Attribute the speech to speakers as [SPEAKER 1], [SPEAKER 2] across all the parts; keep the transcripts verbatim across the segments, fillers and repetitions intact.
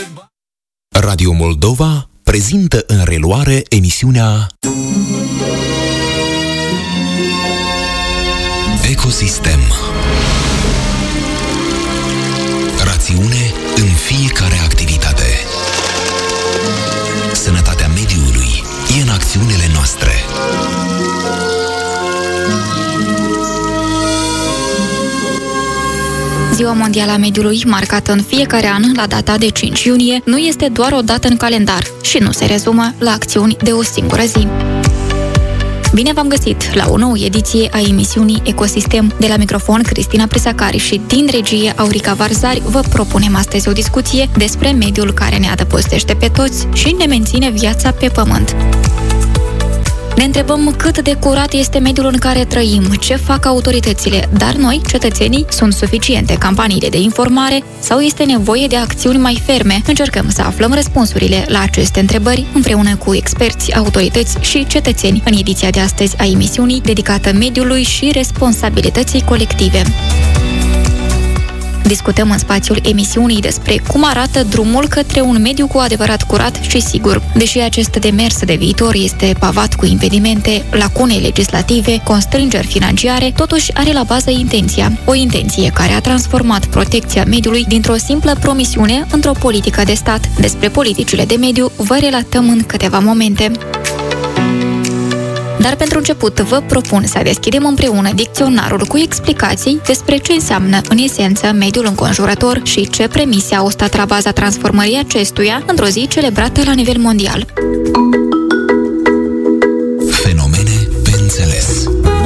[SPEAKER 1] Radio Moldova prezintă în reluare emisiunea Ecosistem. Rațiune în fiecare activitate. Sănătatea mediului e în acțiunile noastre.
[SPEAKER 2] Ziua Mondială a Mediului, marcată în fiecare an la data de cinci iunie, nu este doar o dată în calendar și nu se rezumă la acțiuni de o singură zi. Bine v-am găsit la o nouă ediție a emisiunii Ecosistem. De la microfon, Cristina Prisacari, și din regie Aurica Varzari, vă propunem astăzi o discuție despre mediul care ne adăpostește pe toți și ne menține viața pe pământ. Ne întrebăm cât de curat este mediul în care trăim, ce fac autoritățile, dar noi, cetățenii, sunt suficiente campaniile de informare sau este nevoie de acțiuni mai ferme? Încercăm să aflăm răspunsurile la aceste întrebări împreună cu experți, autorități și cetățeni în ediția de astăzi a emisiunii dedicată mediului și responsabilității colective. Discutăm în spațiul emisiunii despre cum arată drumul către un mediu cu adevărat curat și sigur. Deși acest demers de viitor este pavat cu impedimente, lacune legislative, constrângeri financiare, totuși are la bază intenția. O intenție care a transformat protecția mediului dintr-o simplă promisiune într-o politică de stat. Despre politicile de mediu vă relatăm în câteva momente. Dar pentru început vă propun să deschidem împreună dicționarul cu explicații despre ce înseamnă în esență mediul înconjurător și ce premise au stat la baza transformării acestuia într-o zi celebrată la nivel mondial.
[SPEAKER 1] Fenomene pe înțeles.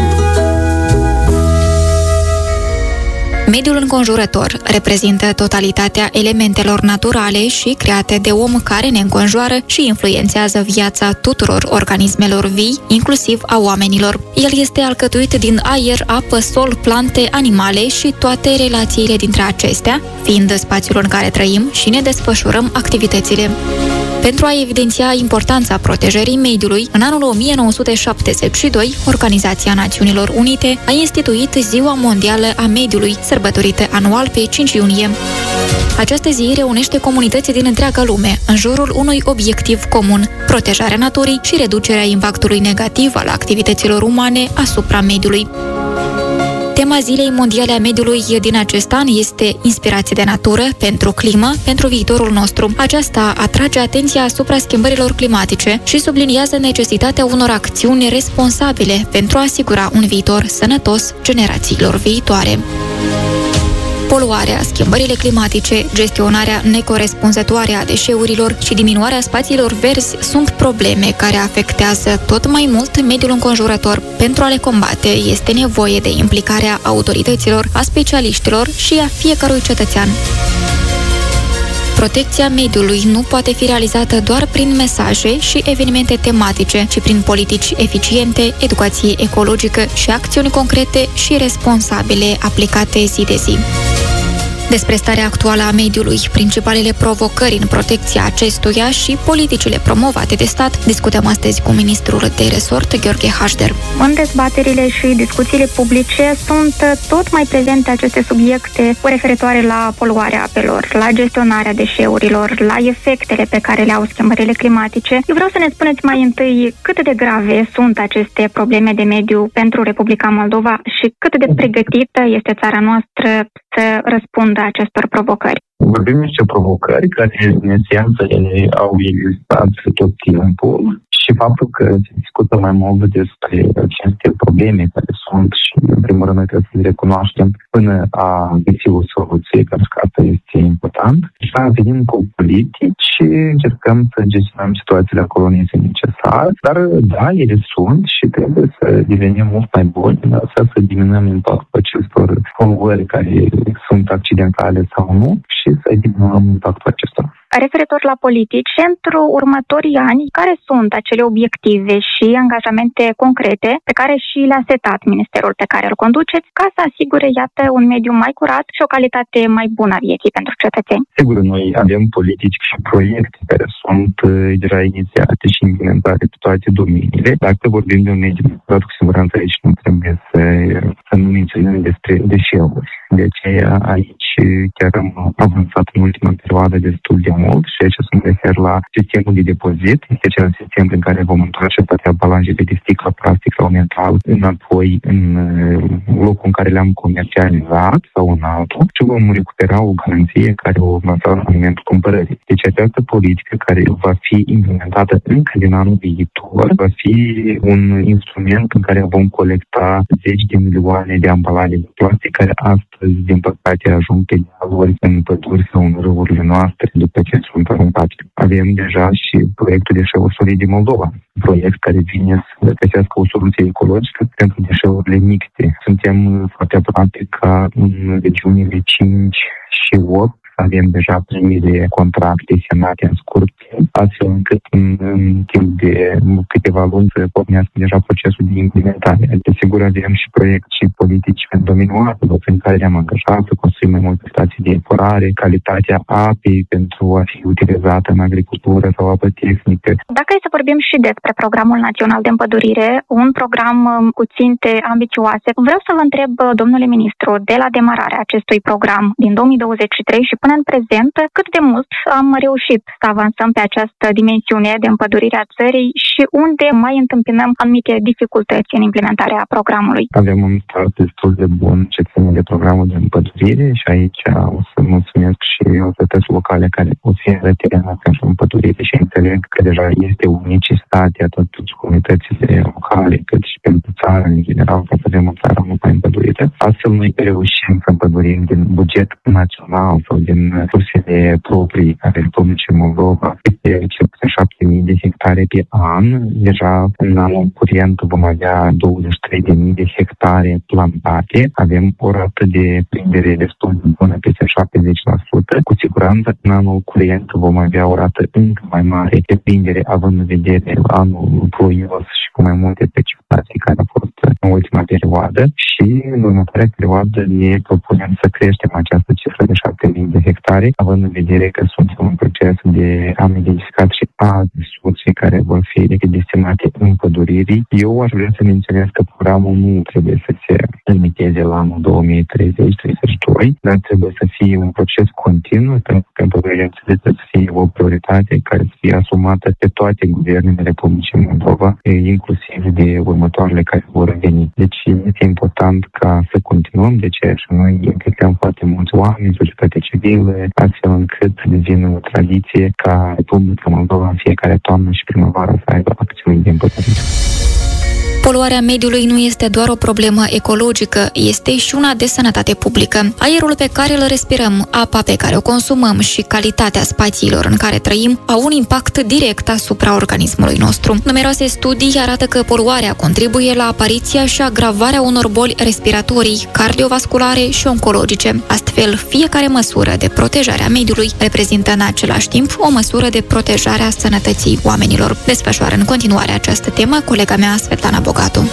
[SPEAKER 2] Mediul înconjurător reprezintă totalitatea elementelor naturale și create de om care ne înconjoară și influențează viața tuturor organismelor vii, inclusiv a oamenilor. El este alcătuit din aer, apă, sol, plante, animale și toate relațiile dintre acestea, fiind spațiul în care trăim și ne desfășurăm activitățile. Pentru a evidenția importanța protejării mediului, în anul o mie nouă sute șaptezeci și doi, Organizația Națiunilor Unite a instituit Ziua Mondială a Mediului, sărbătorită anual pe cinci iunie. Această zi reunește comunități din întreaga lume în jurul unui obiectiv comun: protejarea naturii și reducerea impactului negativ al activităților umane asupra mediului. Tema Zilei Mondiale a Mediului din acest an este inspirație de natură pentru climă, pentru viitorul nostru. Aceasta atrage atenția asupra schimbărilor climatice și subliniază necesitatea unor acțiuni responsabile pentru a asigura un viitor sănătos generațiilor viitoare. Poluarea, schimbările climatice, gestionarea necorespunzătoare a deșeurilor și diminuarea spațiilor verzi sunt probleme care afectează tot mai mult mediul înconjurător. Pentru a le combate, este nevoie de implicarea autorităților, a specialiștilor și a fiecărui cetățean. Protecția mediului nu poate fi realizată doar prin mesaje și evenimente tematice, ci prin politici eficiente, educație ecologică și acțiuni concrete și responsabile aplicate zi de zi. Despre starea actuală a mediului, principalele provocări în protecția acestuia și politicile promovate de stat, discutăm astăzi cu ministrul de resort, Gheorghe Hașder.
[SPEAKER 3] În dezbaterile și discuțiile publice sunt tot mai prezente aceste subiecte referitoare la poluarea apelor, la gestionarea deșeurilor, la efectele pe care le au schimbările climatice. Eu vreau să ne spuneți mai întâi cât de grave sunt aceste probleme de mediu pentru Republica Moldova și cât de pregătită este țara noastră să răspundă acestor provocări.
[SPEAKER 4] Vorbim niște provocări care, în esență, ele au existat tot timpul și faptul că se discută mai mult despre aceste probleme care sunt și, în primul rând, noi trebuie să le recunoaștem până a găsi o soluție, pentru că asta este important. Și venim cu politici și încercăm să gestionăm situațiile acolo unde este necesar, dar, da, ele sunt și trebuie să devenim mult mai buni, să diminuăm impactul acestor poluări care sunt accidentale sau nu și să diminuăm impactul acestora.
[SPEAKER 3] Referitor la politici, pentru următorii ani, care sunt acele obiective și angajamente concrete pe care și le-a setat ministerul pe care îl conduceți ca să asigure, iată, un mediu mai curat și o calitate mai bună a vieții pentru cetățeni?
[SPEAKER 4] Sigur, noi avem politici și proiecte care sunt deja inițiate și implementate pe toate domeniile. Dacă vorbim de un mediu curat, cu siguranță aici nu trebuie să, să nu menționăm despre deșeuri. De aceea aici chiar am avansat în ultima perioadă destul de mult și aici să mă refer la sistemul de depozit. Este acel sistem prin care vom întoarce toate ambalajele de sticlă, plastic sau metal înapoi în locul în care le-am comercializat sau în altul și vom recupera o garanție care o va da în momentul cumpărării. Deci această politică care va fi implementată încă din anul viitor va fi un instrument în care vom colecta zeci de milioane de ambalaje de plastic care astăzi, din păcate, ajung pe dealuri, în păduri sau în râurile noastre după ce sunt aruncate. Avem deja și proiectul Deșeuri Solide din Moldova, proiect care vine să găsească o soluție ecologică pentru deșeurile mixte. Suntem foarte aproape ca în regiunile cinci și opt avem deja primele contracte semnate în scurt timp, astfel încât în, în timp de câteva luni să pornească deja procesul de implementare. Desigur, avem și proiecte și politici în domeniul apelor, prin care ne-am angajat să construim mai multe stații de epurare, calitatea apei pentru a fi utilizată în agricultură sau apă tehnică.
[SPEAKER 3] Dacă e să vorbim și despre Programul Național de Împădurire, un program cu ținte ambițioase, vreau să vă întreb, domnule ministru, de la demararea acestui program din două mii douăzeci și trei și până în prezent, cât de mult am reușit să avansăm pe această dimensiune de împădurire a țării și unde mai întâmpinăm anumite dificultăți în implementarea programului?
[SPEAKER 4] Avem un start destul de bun ce ține de programul de împădurire și aici o să mulțumesc și autorități locale care oferă terenul pentru împădurire și înțeleg că deja este o necesitate atât pentru comunitățile locale cât și pentru țară în general, ca să avem o țară mult mai împădurită. Astfel noi reușim să împădurim din buget național sau din sursele proprii ale Republicii Moldova, de cel puțin șapte mii de hectare pe an. Deja în anul curent vom avea douăzeci și trei de mii de hectare plantate. Avem o rată de prindere destul de bună, peste șaptezeci la sută. Cu siguranță în anul curent vom avea o rată încă mai mare de prindere, având în vedere anul ploios și cu mai multe precipitații care au fost în ultima perioadă. Și în următoarea perioadă ne propunem să creștem această cifră de șapte mii de hectare, având în vedere că suntem în proces de am identificat și alte surse care vor fi destinate împăduririi. Eu aș vrea să menționez că programul nu trebuie să se limiteze la anul două mii treizeci treizeci și doi, dar trebuie să fie un proces continuu, pentru că împădurirea trebuie să fie o prioritate care să fie asumată de toate guvernele Republicii Moldova, inclusiv de următoarele care vor veni. Deci este important ca să continuăm, de ce și noi implicăm foarte mulți oameni, societatea civilă, astfel încât devină o tradiție ca Republica Moldova în fiecare toamnă și primăvară să aibă acțiuni de împădurire.
[SPEAKER 2] Poluarea mediului nu este doar o problemă ecologică, este și una de sănătate publică. Aerul pe care îl respirăm, apa pe care o consumăm și calitatea spațiilor în care trăim au un impact direct asupra organismului nostru. Numeroase studii arată că poluarea contribuie la apariția și agravarea unor boli respiratorii, cardiovasculare și oncologice. Astfel, fiecare măsură de protejare a mediului reprezintă în același timp o măsură de protejare a sănătății oamenilor. Desfășoară în continuare această temă colega mea Svetlana Bogatu.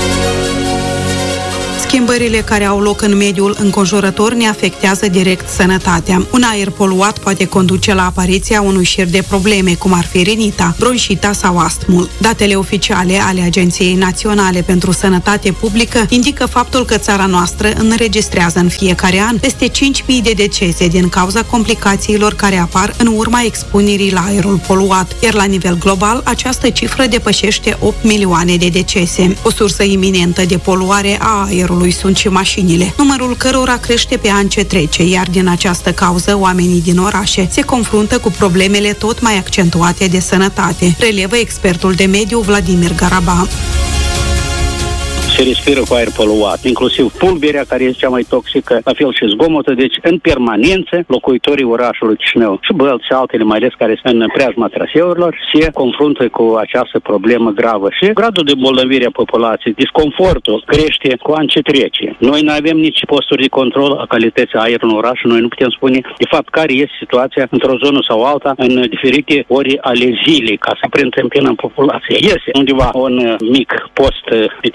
[SPEAKER 5] Schimbările care au loc în mediul înconjurător ne afectează direct sănătatea. Un aer poluat poate conduce la apariția unui șir de probleme, cum ar fi rinita, bronșita sau astmul. Datele oficiale ale Agenției Naționale pentru Sănătate Publică indică faptul că țara noastră înregistrează în fiecare an peste cinci mii de decese din cauza complicațiilor care apar în urma expunerii la aerul poluat, iar la nivel global această cifră depășește opt milioane de decese. O sursă iminentă de poluare a aerului sunt și mașinile, numărul cărora crește pe an ce trece, iar din această cauză oamenii din orașe se confruntă cu problemele tot mai accentuate de sănătate, relevă expertul de mediu Vladimir Garaba.
[SPEAKER 6] Se respiră cu aer poluat, inclusiv pulberea, care este cea mai toxică, la fel și zgomotul. Deci, în permanență, locuitorii orașului Chișinău și Bălți și altele, mai ales care sunt în preajma traseurilor, se confruntă cu această problemă gravă. Și gradul de îmbolnăvire a populației, disconfortul crește cu an ce trece. Noi nu avem nici posturi de control a calității aerului în oraș, noi nu putem spune, de fapt, care este situația într-o zonă sau alta în diferite ori ale zilei, ca să preîntâmpinăm populația. Este undeva un mic post meteorologic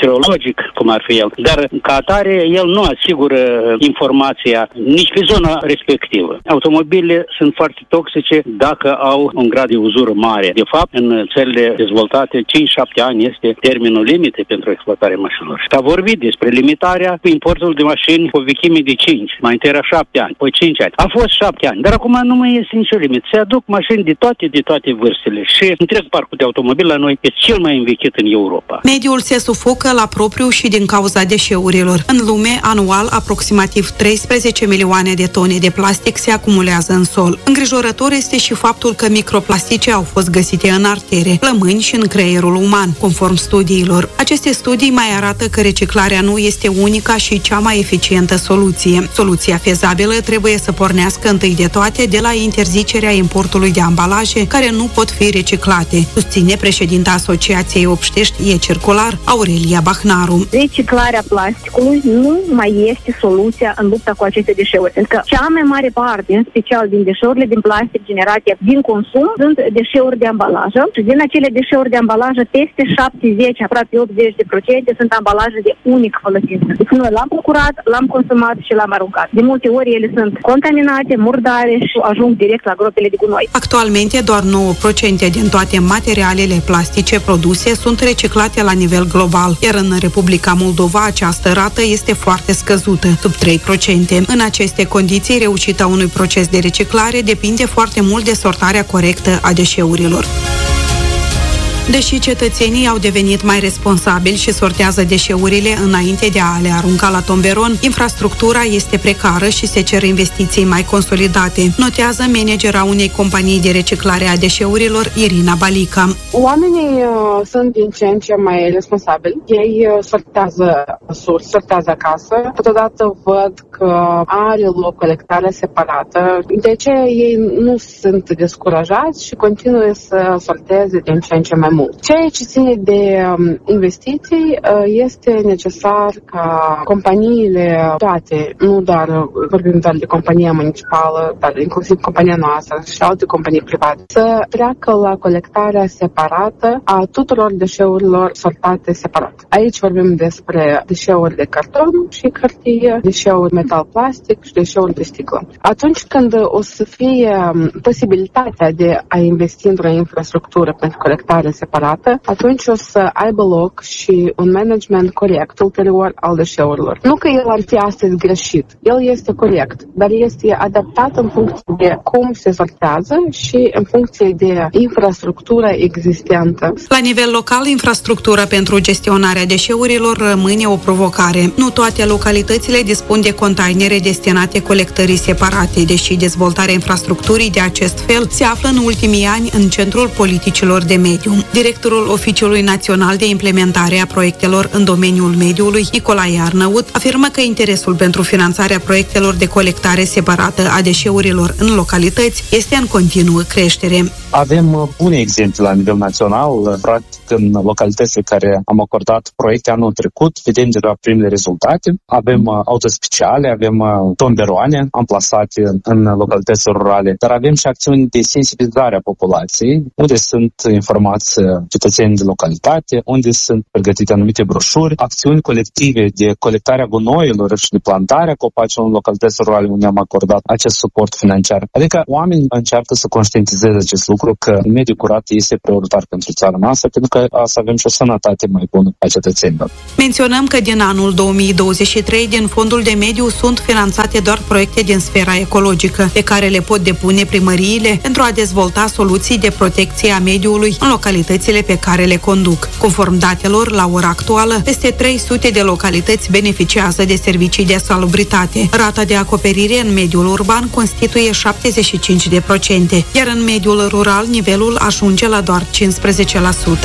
[SPEAKER 6] ecologic, cum ar fi el. Dar, ca atare, el nu asigură informația nici pe zona respectivă. Automobilele sunt foarte toxice dacă au un grad de uzură mare. De fapt, în țările dezvoltate, cinci șapte ani este termenul limite pentru exploatarea mașinilor. S-a vorbit despre limitarea importul de mașini cu vechime de cinci, mai întâi era șapte ani, apoi cinci ani. A fost șapte ani, dar acum nu mai este nicio limită. Se aduc mașini de toate, de toate vârstele și întreg parcul de automobil la noi este cel mai învechit în Europa.
[SPEAKER 5] Mediul se sufocă la propriu și din cauza deșeurilor. În lume, anual, aproximativ treisprezece milioane de tone de plastic se acumulează în sol. Îngrijorător este și faptul că microplastice au fost găsite în artere, plămâni și în creierul uman, conform studiilor. Aceste studii mai arată că reciclarea nu este unica și cea mai eficientă soluție. Soluția fezabilă trebuie să pornească întâi de toate de la interzicerea importului de ambalaje care nu pot fi reciclate, susține președinta Asociației Obștești E-Circular, Aurelia Bahnaru.
[SPEAKER 7] Reciclarea plasticului nu mai este soluția în lupta cu aceste deșeuri, pentru că cea mai mare parte, în special din deșeurile din plastic generate din consum, sunt deșeuri de ambalajă și din acele deșeuri de ambalajă peste șaptezeci, aproape optzeci de procente sunt ambalaje de unic folosință. Deci noi l-am procurat, l-am consumat și l-am aruncat. De multe ori ele sunt contaminate, murdare și ajung direct la gropile de gunoi.
[SPEAKER 5] Actualmente doar nouă la sută din toate materialele plastice produse sunt reciclate la nivel global, iar în Republica Moldova această rată este foarte scăzută, sub trei la sută. În aceste condiții, reușita unui proces de reciclare depinde foarte mult de sortarea corectă a deșeurilor. Deși cetățenii au devenit mai responsabili și sortează deșeurile înainte de a le arunca la tomberon, infrastructura este precară și se cer investiții mai consolidate, notează managera unei companii de reciclare a deșeurilor, Irina Balica.
[SPEAKER 8] Oamenii uh, sunt din ce în ce mai responsabili. Ei uh, sortează sus, sortează acasă. Totodată văd că are loc colectarea separată. De ce ei nu sunt descurajați și continuă să sorteze din ce în ce mai mult. Ceea ce ține de um, investiții uh, este necesar ca companiile toate, nu doar vorbim doar de compania municipală, dar inclusiv compania noastră și alte companii private, să treacă la colectarea separată a tuturor deșeurilor sortate separat. Aici vorbim despre deșeuri de carton și hârtie, deșeuri metal-plastic și deșeuri de sticlă. Atunci când o să fie posibilitatea de a investi într-o infrastructură pentru colectare separată, atunci o să aibă loc și un management corect ulterior al deșeurilor. Nu că el ar fi astăzi greșit, el este corect, dar este adaptat în funcție de cum se sortează și în funcție de infrastructura existentă.
[SPEAKER 5] La nivel local, infrastructura pentru gestionarea deșeurilor rămâne o provocare. Nu toate localitățile dispun de containere destinate colectării separate, deși dezvoltarea infrastructurii de acest fel se află în ultimii ani în centrul politicilor de mediu. Directorul Oficiului Național de Implementare a Proiectelor în domeniul mediului, Nicolae Arnăut, afirmă că interesul pentru finanțarea proiectelor de colectare separată a deșeurilor în localități este în continuă creștere.
[SPEAKER 9] Avem bune exemple la nivel național. Practic, în localitățile care am acordat proiecte anul trecut, vedem deja primele rezultate. Avem autospeciale, avem tomberoane amplasate în localitățile rurale, dar avem și acțiuni de sensibilizare a populației, unde sunt informați cetățenii de localitate, unde sunt pregătite anumite broșuri, acțiuni colective de colectarea gunoiilor și de plantarea copacilor în localitățile rurale, unde am acordat acest suport financiar. Adică oamenii încearcă să conștientizeze acest lucru, că mediul curat este prioritar pentru țara noastră, pentru că să avem și o sănătate mai bună a cetățenilor.
[SPEAKER 5] Menționăm că din anul două mii douăzeci și trei, din Fondul de Mediu, sunt finanțate doar proiecte din sfera ecologică, pe care le pot depune primăriile pentru a dezvolta soluții de protecție a mediului în localitățile pe care le conduc. Conform datelor, la ora actuală, peste trei sute de localități beneficiază de servicii de salubritate. Rata de acoperire în mediul urban constituie șaptezeci și cinci de procente, iar în mediul rural nivelul ajunge la doar cincisprezece la sută.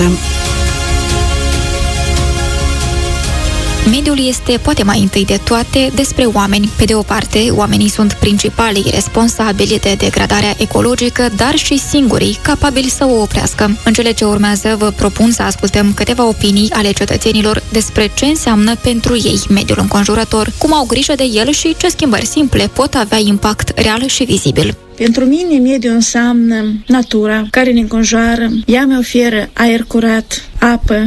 [SPEAKER 2] Mediul este, poate mai întâi de toate, despre oameni. Pe de o parte, oamenii sunt principalii responsabili de degradarea ecologică, dar și singurii capabili să o oprească. În cele ce urmează, vă propun să ascultăm câteva opinii ale cetățenilor despre ce înseamnă pentru ei mediul înconjurător, cum au grijă de el și ce schimbări simple pot avea impact real și vizibil.
[SPEAKER 10] Pentru mine, mediu înseamnă natura care ne înconjoară. Ea mi oferă aer curat, apă,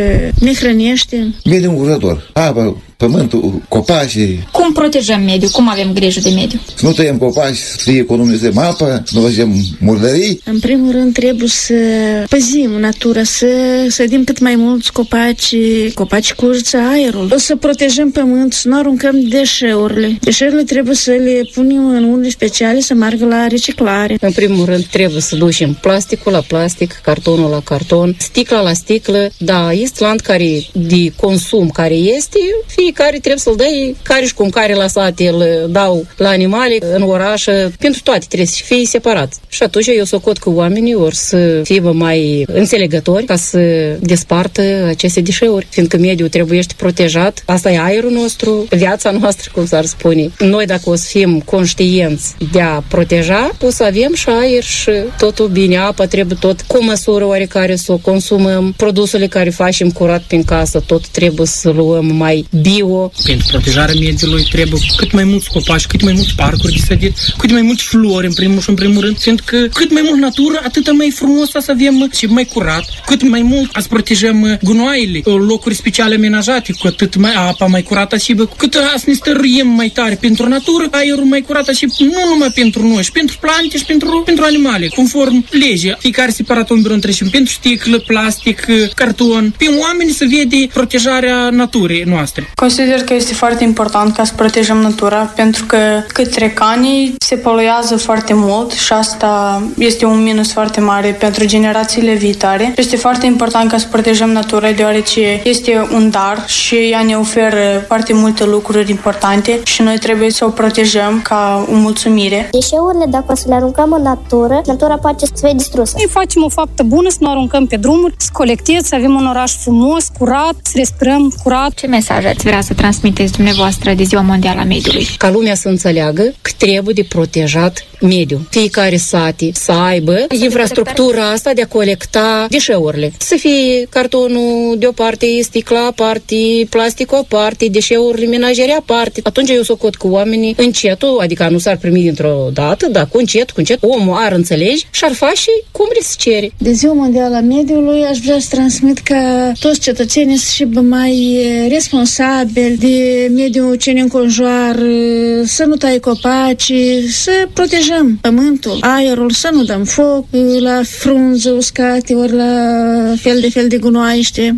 [SPEAKER 10] ne hrănește.
[SPEAKER 11] Mediul înconjurător, apă, pământul, copacii.
[SPEAKER 2] Cum protejăm mediul? Cum avem grijă de mediu?
[SPEAKER 11] Să nu tăiem copaci, să economizăm apă, să nu facem murdării.
[SPEAKER 10] În primul rând trebuie să păzim natura, să sădim cât mai mulți copaci, copaci curăță aerul. O să protejăm pământul, să nu aruncăm deșeurile. Deșeurile trebuie să le punem în urne speciale să meargă la reciclare.
[SPEAKER 12] În primul rând trebuie să ducem plasticul la plastic, cartonul la carton, sticla la sticlă. Da, este land care de consum care este, fiecare trebuie să-l dai, care și cum care la sat îl dau la animale, în oraș, pentru toate trebuie să fie separat. Și atunci eu socot că oamenii or să fie mai înțelegători ca să despartă aceste deșeuri, fiindcă mediul trebuie protejat. Asta e aerul nostru, viața noastră, cum s-ar spune. Noi dacă o să fim conștienți de a proteja, o să avem și aer și totul bine. Apa trebuie tot cu măsură oarecare să o consumăm. Produsele care facem curat prin casă, tot trebuie să luăm mai bio.
[SPEAKER 13] Pentru protejarea mediului trebuie cât mai mulți copaci, cât mai mulți parcuri de sădit, cât mai mulți flori în primul și în primul rând, fiindcă cât mai mult natură, atât mai frumos să avem și mai curat, cât mai mult să protejăm gunoaiele, locuri speciale amenajate, cu atât mai apa mai curată și cu cât să ne stăruiem mai tare pentru natură, aerul mai curat și nu numai pentru noi, și pentru plante și pentru, pentru animale, conform legii. Fiecare separat un birou între și pentru sticlă, plastic, carton. Pe oameni se vede protejarea naturii noastre.
[SPEAKER 14] Consider că este foarte important ca să protejăm natura, pentru că cât trec ani se poluează foarte mult și asta este un minus foarte mare pentru generațiile viitoare. Este foarte important ca să protejăm natura, deoarece este un dar și ea ne oferă foarte multe lucruri importante și noi trebuie să o protejăm ca o mulțumire.
[SPEAKER 15] Deșeurile, dacă să le aruncăm în natură, natura poate să fie distrusă.
[SPEAKER 16] Noi facem o faptă bună, să nu aruncăm pe drumuri, să colectez, să avem un oraș frumos, curat, să respirăm curat.
[SPEAKER 2] Ce mesaj ați vrea să transmiteți dumneavoastră de Ziua Mondială a Mediului?
[SPEAKER 12] Ca lumea să înțeleagă că trebuie de protejat mediul. Fiecare sate să aibă infrastructura asta de a colecta deșeurile. Să fie cartonul de o parte, sticla aparte, plasticul aparte, deșeurile menajere aparte. Atunci eu socot cu oamenii încetul, adică nu s-ar primi dintr-o dată, dar cu încet, cu încet, omul ar înțelege și ar face cum le se cere.
[SPEAKER 10] De Ziua Mondială a Mediului aș vrea să transmit ca toți cetățenii să fie mai responsabili de mediul ce ne înconjoară, să nu tai copaci, să protejăm pământul, aerul, să nu dăm foc la frunze uscate ori la fel de fel de gunoaiește.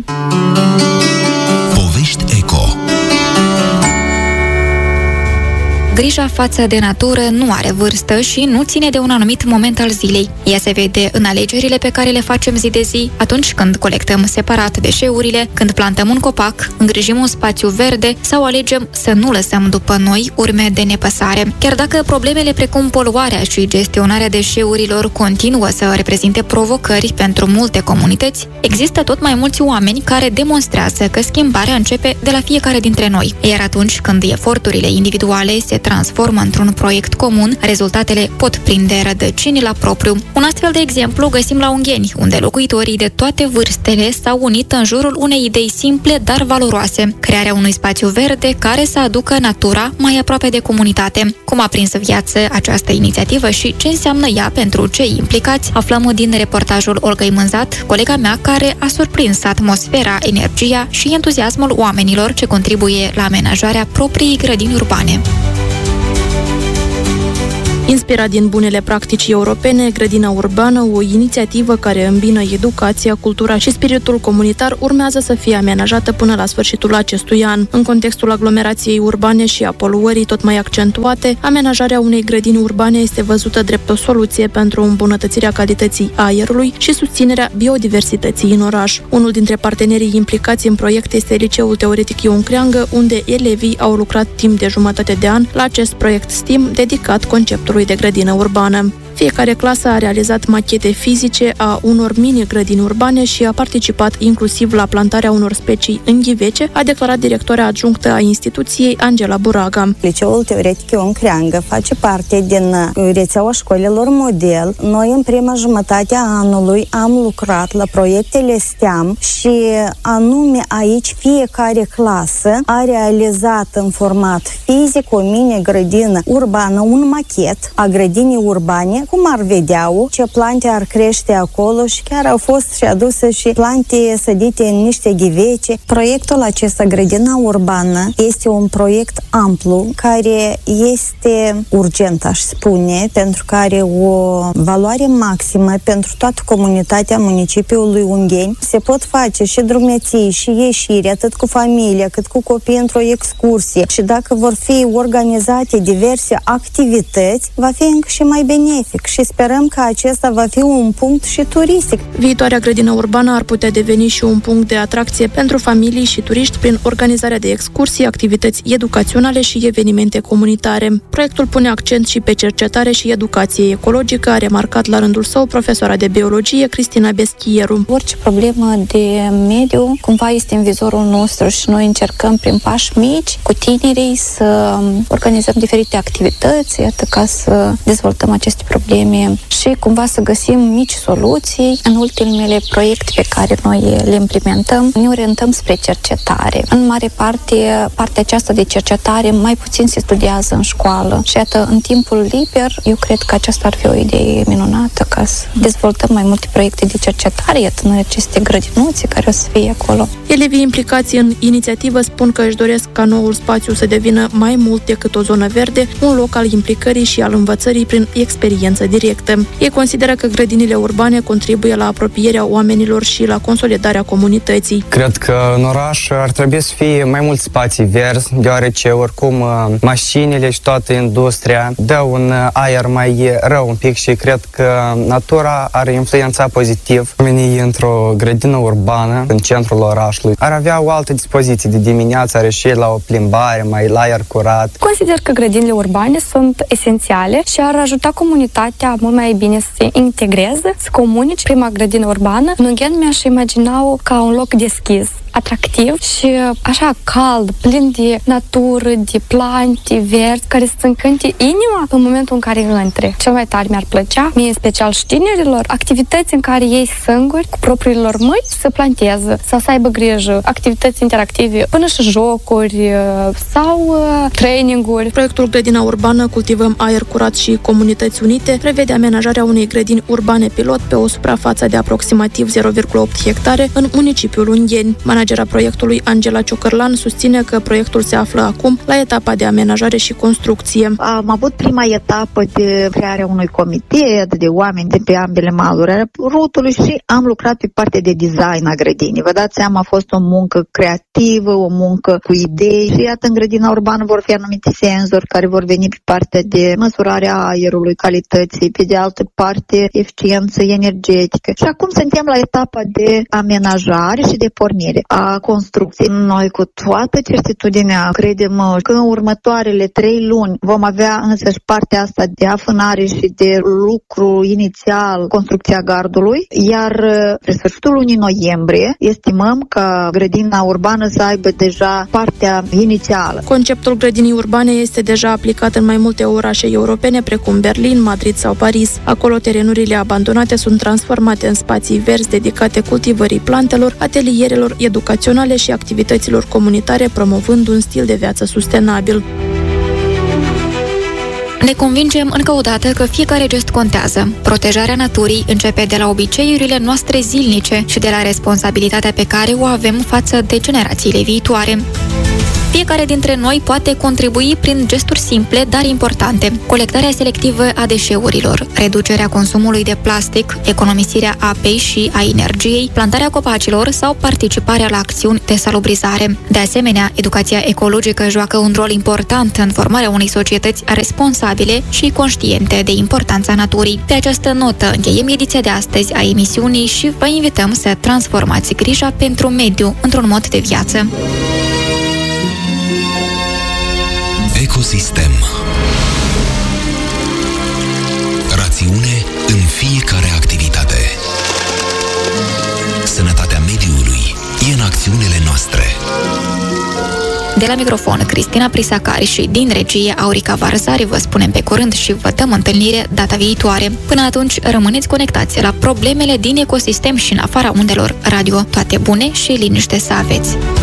[SPEAKER 1] Povești Eco.
[SPEAKER 2] Grija față de natură nu are vârstă și nu ține de un anumit moment al zilei. Ea se vede în alegerile pe care le facem zi de zi, atunci când colectăm separat deșeurile, când plantăm un copac, îngrijim un spațiu verde sau alegem să nu lăsăm după noi urme de nepăsare. Chiar dacă problemele precum poluarea și gestionarea deșeurilor continuă să reprezinte provocări pentru multe comunități, există tot mai mulți oameni care demonstrează că schimbarea începe de la fiecare dintre noi. Iar atunci când eforturile individuale se transformă într-un proiect comun, rezultatele pot prinde rădăcini la propriu. Un astfel de exemplu găsim la Ungheni, unde locuitorii de toate vârstele s-au unit în jurul unei idei simple, dar valoroase: crearea unui spațiu verde care să aducă natura mai aproape de comunitate. Cum a prins viață această inițiativă și ce înseamnă ea pentru cei implicați, aflăm din reportajul Olgăi Mânzat, colega mea, care a surprins atmosfera, energia și entuziasmul oamenilor ce contribuie la amenajarea propriei grădini urbane.
[SPEAKER 17] Inspirat din bunele practici europene, Grădina Urbană, o inițiativă care îmbină educația, cultura și spiritul comunitar, urmează să fie amenajată până la sfârșitul acestui an. În contextul aglomerației urbane și a poluării tot mai accentuate, amenajarea unei grădini urbane este văzută drept o soluție pentru îmbunătățirea calității aerului și susținerea biodiversității în oraș. Unul dintre partenerii implicați în proiect este Liceul Teoretic Ion Creangă, unde elevii au lucrat timp de jumătate de an la acest proiect STEAM dedicat conceptului de grădină urbană. Fiecare clasă a realizat machete fizice a unor mini-grădini urbane și a participat inclusiv la plantarea unor specii în ghivece, a declarat directoarea adjunctă a instituției, Angela Buraga.
[SPEAKER 18] Liceul Teoretic Ion Creangă face parte din rețeaua școlilor model. Noi în prima jumătate a anului am lucrat la proiectele STEAM și anume aici fiecare clasă a realizat în format fizic o mini-grădină urbană, un machet a grădinii urbane, cum ar vedea-o, ce plante ar crește acolo și chiar au fost și aduse și plante sădite în niște ghivece. Proiectul acesta, grădina urbană, este un proiect amplu care este urgent, aș spune, pentru că are o valoare maximă pentru toată comunitatea municipiului Ungheni. Se pot face și drumeții, și ieșiri, atât cu familia, cât cu copii într-o excursie. Și dacă vor fi organizate diverse activități, va fi încă și mai benefic și sperăm că acesta va fi un punct și turistic.
[SPEAKER 17] Viitoarea grădină urbană ar putea deveni și un punct de atracție pentru familii și turiști prin organizarea de excursii, activități educaționale și evenimente comunitare. Proiectul pune accent și pe cercetare și educație ecologică, a remarcat la rândul său profesoara de biologie Cristina Beschieru.
[SPEAKER 19] Orice problemă de mediu cumva este în vizorul nostru și noi încercăm prin pași mici cu tinerii să organizăm diferite activități, iată, ca să dezvoltăm aceste probleme și cumva să găsim mici soluții. În ultimele proiecte pe care noi le implementăm, ne orientăm spre cercetare. În mare parte, partea aceasta de cercetare mai puțin se studiază în școală și iată, în timpul liber, eu cred că aceasta ar fi o idee minunată ca să dezvoltăm mai multe proiecte de cercetare, iată, în aceste grădinuțe care o să fie acolo.
[SPEAKER 17] Elevii implicați în inițiativă spun că își doresc ca noul spațiu să devină mai mult decât o zonă verde, un loc al implicării și al învățării prin experiență directă. Ei consideră că grădinile urbane contribuie la apropierea oamenilor și la consolidarea comunității.
[SPEAKER 20] Cred că în oraș ar trebui să fie mai mulți spații verzi, deoarece oricum mașinile și toată industria dă un aer mai rău un pic și cred că natura ar influența pozitiv. Oamenii într-o grădină urbană, în centrul orașului, ar avea o altă dispoziție de dimineață, ar ieși la o plimbare, mai la aer curat.
[SPEAKER 21] Consider că grădinile urbane sunt esențiale și ar ajuta comunitatea mult mai bine să se integreze, să comunice. Prima grădină urbană, în Ungheni mi-aș imagina-o ca un loc deschis, atractiv și așa cald, plin de natură, de plante verzi, care să încânte inima în momentul în care intre. Cel mai tare mi-ar plăcea, mie în special și tinerilor, activități în care ei singuri, cu propriilor mâini, să planteze sau să aibă grijă, activități interactive, până și jocuri sau traininguri.
[SPEAKER 17] Proiectul Grădina Urbană Cultivăm Aer Curat și Comunități Unite prevede amenajarea unei grădini urbane pilot pe o suprafață de aproximativ zero virgulă opt hectare în municipiul Ungheni. Managera proiectului, Angela Ciocărlan, susține că proiectul se află acum la etapa de amenajare și construcție.
[SPEAKER 22] Am avut prima etapă de crearea unui comitet de oameni de pe ambele maluri ale rutului și am lucrat pe partea de design a grădinii. Vă dați seama, a fost o muncă creativă, o muncă cu idei și iată, în grădina urbană vor fi anumite senzori care vor veni pe partea de măsurarea aerului, calității, pe de altă parte eficiență energetică. Și acum suntem la etapa de amenajare și de pornire a construcției. Noi cu toată certitudinea credem că în următoarele trei luni vom avea însăși partea asta de afânare și de lucru inițial, construcția gardului, iar pe sfârșitul lunii noiembrie estimăm că grădina urbană să aibă deja partea inițială.
[SPEAKER 17] Conceptul grădinii urbane este deja aplicat în mai multe orașe europene, precum Berlin, Madrid sau Paris. Acolo terenurile abandonate sunt transformate în spații verzi dedicate cultivării plantelor, atelierelor educaționale și activităților comunitare, promovând un stil de viață sustenabil.
[SPEAKER 2] Ne convingem încă o dată că fiecare gest contează. Protejarea naturii începe de la obiceiurile noastre zilnice și de la responsabilitatea pe care o avem față de generațiile viitoare. Fiecare dintre noi poate contribui prin gesturi simple, dar importante. Colectarea selectivă a deșeurilor, reducerea consumului de plastic, economisirea apei și a energiei, plantarea copacilor sau participarea la acțiuni de salubrizare. De asemenea, educația ecologică joacă un rol important în formarea unei societăți responsabile și conștiente de importanța naturii. Pe această notă încheiem ediția de astăzi a emisiunii și vă invităm să transformați grija pentru mediu într-un mod de viață.
[SPEAKER 1] Ecosistem. Rațiune fiecare activitate. Sănătatea mediului e în acțiunile noastre.
[SPEAKER 2] De la microfon, Cristina Prisacari și din regie Aurica Varzari vă spunem pe curând și vă dăm întâlnire data viitoare. Până atunci, rămâneți conectați la problemele din ecosistem și în afara undelor radio. Toate bune și liniște să aveți!